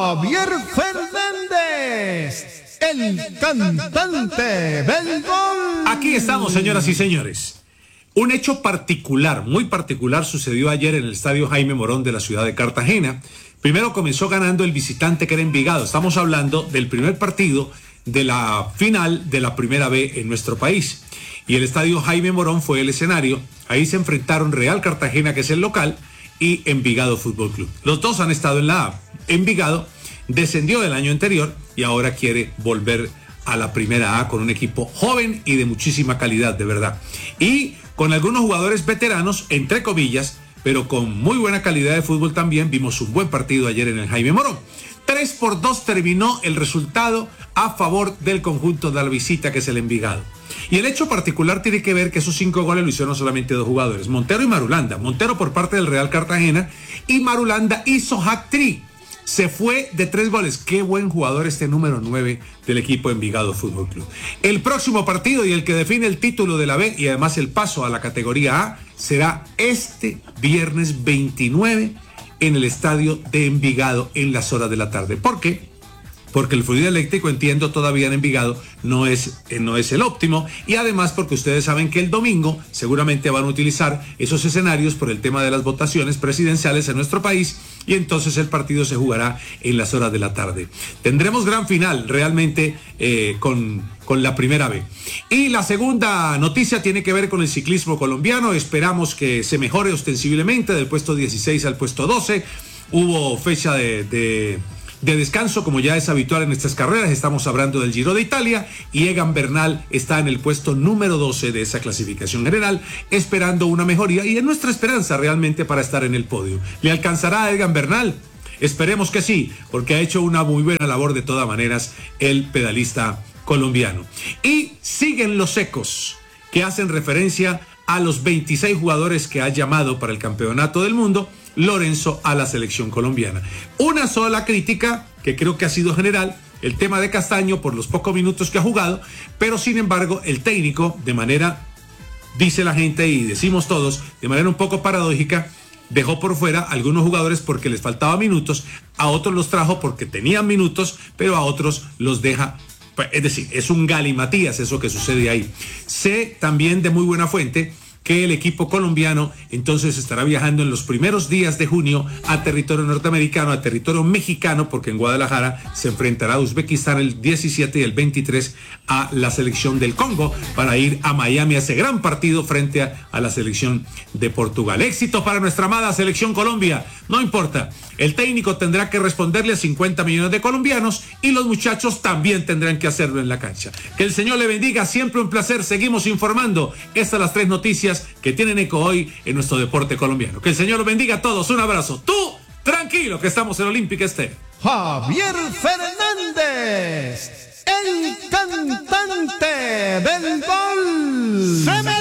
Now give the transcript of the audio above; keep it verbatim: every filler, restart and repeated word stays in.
Javier Fernández, el cantante del gol. Aquí estamos, señoras y señores. Un hecho particular, muy particular, sucedió ayer en el estadio Jaime Morón de la ciudad de Cartagena. Primero comenzó ganando el visitante, que era Envigado. Estamos hablando del primer partido de la final de la Primera B en nuestro país. Y el estadio Jaime Morón fue el escenario. Ahí se enfrentaron Real Cartagena, que es el local, y Envigado Fútbol Club. Los dos han estado en la A. Envigado descendió del año anterior y ahora quiere volver a la Primera A con un equipo joven y de muchísima calidad, de verdad. Y con algunos jugadores veteranos, entre comillas, pero con muy buena calidad de fútbol también. Vimos un buen partido ayer en el Jaime Morón. tres por dos terminó el resultado a favor del conjunto de la visita, que es el Envigado. Y el hecho particular tiene que ver que esos cinco goles lo hicieron solamente dos jugadores, Montero y Marulanda. Montero por parte del Real Cartagena y Marulanda hizo hat-trick. Se fue de tres goles. Qué buen jugador este número nueve del equipo Envigado Fútbol Club. El próximo partido y el que define el título de la B y además el paso a la categoría A será este viernes veintinueve en el estadio de Envigado en las horas de la tarde. ¿Por qué? Porque el fluido eléctrico, entiendo, todavía en Envigado no es, eh, no es el óptimo, y además porque ustedes saben que el domingo seguramente van a utilizar esos escenarios por el tema de las votaciones presidenciales en nuestro país, y entonces el partido se jugará en las horas de la tarde. Tendremos gran final realmente eh, con, con la Primera B. Y la segunda noticia tiene que ver con el ciclismo colombiano. Esperamos que se mejore ostensiblemente del puesto dieciséis al puesto doce. Hubo fecha de... de de descanso, como ya es habitual en estas carreras. Estamos hablando del Giro de Italia y Egan Bernal está en el puesto número doce de esa clasificación general, esperando una mejoría, y es nuestra esperanza realmente para estar en el podio. ¿Le alcanzará a Egan Bernal? Esperemos que sí, porque ha hecho una muy buena labor de todas maneras el pedalista colombiano. Y siguen los ecos que hacen referencia a los veintiséis jugadores que ha llamado para el campeonato del mundo Lorenzo a la selección colombiana. Una sola crítica, que creo que ha sido general, el tema de Castaño por los pocos minutos que ha jugado, pero sin embargo el técnico, de manera, dice la gente y decimos todos, de manera un poco paradójica, dejó por fuera a algunos jugadores porque les faltaba minutos, a otros los trajo porque tenían minutos, pero a otros los deja. Es decir, es un galimatías eso que sucede ahí. Sé también de muy buena fuente que el equipo colombiano entonces estará viajando en los primeros días de junio a territorio norteamericano, a territorio mexicano, porque en Guadalajara se enfrentará a Uzbekistán el diecisiete y el veintitrés a la selección del Congo, para ir a Miami a ese gran partido frente a, a la selección de Portugal. Éxito para nuestra amada selección Colombia. No importa, el técnico tendrá que responderle a cincuenta millones de colombianos y los muchachos también tendrán que hacerlo en la cancha. Que el Señor le bendiga, siempre un placer. Seguimos informando. Estas las tres noticias que tienen eco hoy en nuestro deporte colombiano. Que el Señor los bendiga a todos. Un abrazo. Tú, tranquilo, que estamos en Olímpica Estéreo. Javier Fernández, el cantante del gol. ¡Se me